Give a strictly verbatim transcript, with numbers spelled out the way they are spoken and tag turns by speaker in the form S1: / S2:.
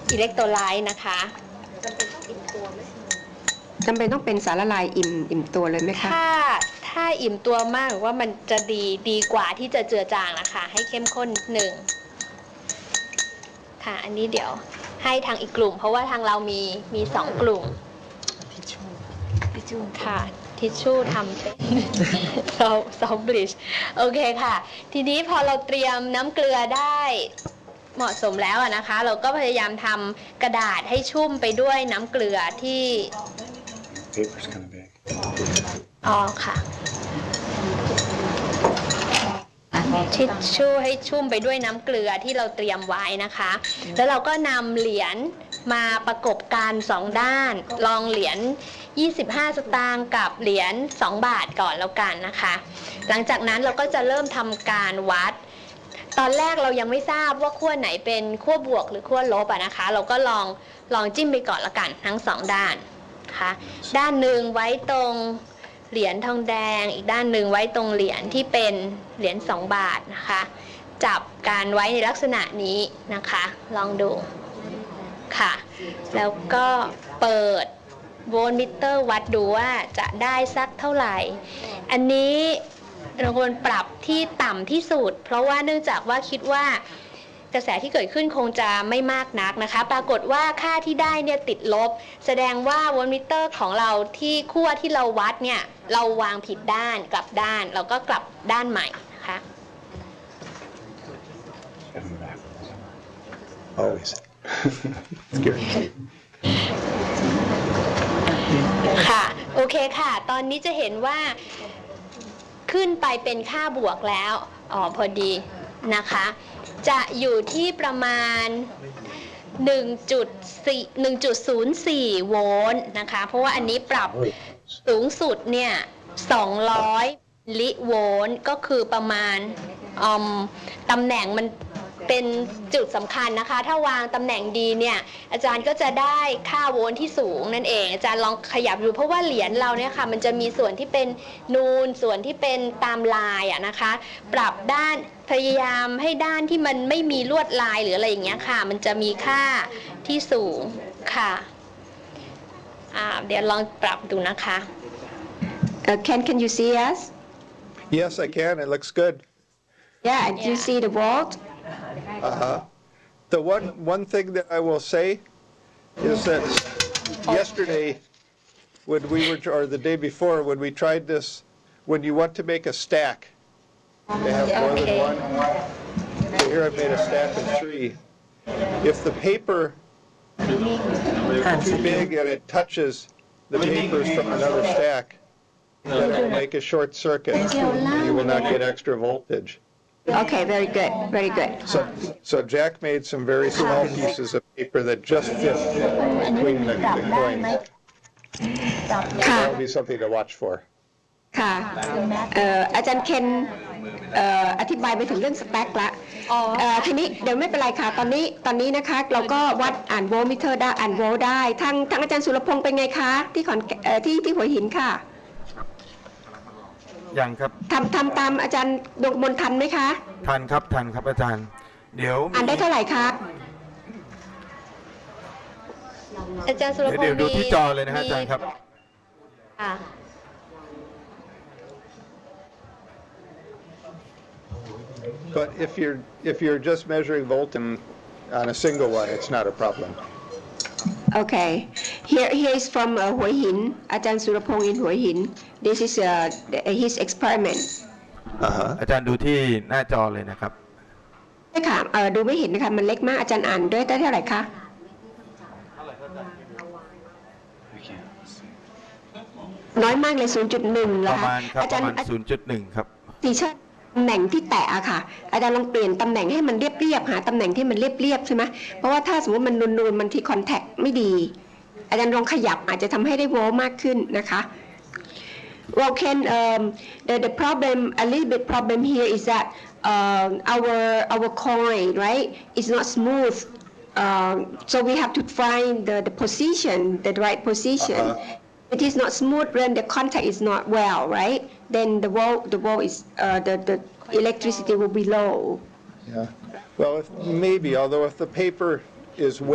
S1: อิเล็กโทรไลต์นะคะ
S2: จำเป็นต้องเป็นสารละลายอิ่มอิ่มตัวเลยไหมคะ
S1: ถ้าถ้าอิ่มตัวมากหรือว่ามันจะดีดีกว่าที่จะเจือจางนะคะให้เข้มข้นหนึ่งค่ะอันนี้เดี๋ยวให้ทางอีกกลุ่มเพราะว่าทางเรามีมีสองกลุ่มทิชชู่ทิชชู่ค่ะทิชชู่ทำเป็นซอฟซอฟบลิชโอเคค่ะทีนี้พอเราเตรียมน้ำเกลือได้เหมาะสมแล้วนะคะเราก็พยายามทำกระดาษให้ชุ่มไปด้วยน้ำเกลือที่อ๋อค่ะทิชชู่ให้ชุ่มไปด้วยน้ำเกลือที่เราเตรียมไว้นะคะแล้วเราก็นำเหรียญมาประกบกันสองด้านลองเหรียญยี่สิบห้าสตางค์กับเหรียญสองบาทก่อนแล้วกันนะคะหลังจากนั้นเราก็จะเริ่มทำการวัดตอนแรกเรายังไม่ทราบว่าขั้วไหนเป็นขั้วบวกหรือขั้วลบอะนะคะเราก็ลองลองจิ้มไปก่อนละกันทั้งสองด้านนะคะด้านหนึ่งไว้ตรงเหรียญทองแดงอีกด้านหนึ่งไว้ตรงเหรียญที่เป็นเหรียญสองบาทนะคะจับการไว้ในลักษณะนี้นะคะลองดูค่ะแล้วก็เปิดโวลต์มิเตอร์วัดดูว่าจะได้สักเท่าไหร่อันนี้เราควรปรับที่ต่ำที่สุดเพราะว่าเนื่องจากว่าคิดว่ากระแสที่เกิดขึ้นคงจะไม่มากนักนะคะปรากฏว่าค่าที่ได้เนี่ยติดลบแสดงว่าโวลต์มิเตอร์ของเราที่ขั้วที่เราวัดเนี่ยเราวางผิดด้านกลับด้านเราก็กลับด้านใหม่นะคะ
S3: Always
S1: ค่ะโอเคค่ะตอนนี้จะเห็นว่าขึ้นไปเป็นค่าบวกแล้วอ๋อพอดีนะคะจะอยู่ที่ประมาณ หนึ่งจุดศูนย์สี่ โวลต์นะคะเพราะว่าอันนี้ปรับสูงสุดเนี่ยสองร้อยมิลลิโวลต์ก็คือประมาณอืมตำแหน่งมันเป็นจุดสำคัญนะคะถ้าวางตำแหน่งดีเนี่ยอาจารย์ก็จะได้ค่าโวลต์ที่สูงนั่นเองอาจารย์ลองขยับดูเพราะว่าเหรียญเราเนี่ยค่ะมันจะมีส่วนที่เป็นนูนส่วนที่เป็นตามลายอะนะคะปรับด้านพยายามให้ด้านที่มันไม่มีลวดลายหรืออะไรอย่างเงี้ยค่ะมันจะมีค่าที่สูงค่ะอ่าเดี๋ยวลองปรับดูนะคะ
S2: uh, Can can you see us
S3: Yes I can it looks good
S2: Yeah and you see the volt
S3: Uh-huh. The one one thing that I will say is that yesterday when we were or the day before when we tried this when you want to make a stack they have more than one so here I've made a stack of three if the paper is too big and it touches the papers from another stack then it will make a short circuit and you will not get extra voltage
S2: Okay very good very good
S3: So, so Jack made some very small pieces of paper that just fit between the, the coins. That will be something to watch for.
S2: ค่ะเอ่ออาจารย์เคนเอ่ออธิบายไปถึงเรื่องสเปคละเอ่อทีนี้เดี๋ยวไม่เป็นไรค่ะตอนนี้ตอนนี้นะคะเราก็วัดอ่านโวลต์มิเตอร์ได้อ่านโวลต์ได้ทางทางอาจารย์สุรพงษ์เป็นไงคะที่ขอนเอ่อที่ที่หัวหินค่ะ
S4: ยังครับ
S2: ทำทำตามอาจารย์ดวงมนทันไหมคะ
S4: ทันครับทันครับอาจารย์เดี๋ยว
S2: อ่านได้เท่าไหร่คะ
S1: อาจารย์สุรพงษ์
S4: เดี๋ยวดูที่จอเลยนะฮะอาจารย์ครับ
S1: ค่ะ
S3: But if you're if you're just measuring voltage on a single one, it's not a problem.
S2: Okay here here is from uh, หัวหินอาจารย์สุรพงษ์ in หัวหิน This is uh, his experiment
S4: อาจารย์ดูที่หน้าจอเลยนะครับ
S2: ใช่ค่ะเอ่อดูไม่เห็นนะคะมันเล็กมากอาจารย์อ่านด้วยได้เท่าไหร่คะน้อยมากเลย ศูนย์จุดหนึ่ง เหรอคะ
S4: อาจารย์ประมาณ ศูนย์จุดหนึ่ง ครับ
S2: ทีเชอร์ตำแหน่งที่แตะอะค่ะอาจารย์ลองเปลี่ยนตำแหน่งให้มันเรียบๆหาตำแหน่งที่มันเรียบๆใช่ไหมเพราะว่าถ้าสมมติมันนูนๆมันที่คอนแทคไม่ดีอาจารย์ลองขยับอาจจะทำให้ได้โวลต์มากขึ้นนะคะ Well Ken um, the the problem a little bit problem here is that uh, our our coin right is not smooth uh, so we have to find the the position the right position uh-huh. It is not smooth when the contact is not well right then the volt the volt is uh, the the electricity will be low
S3: Yeah well if, maybe although if the paper is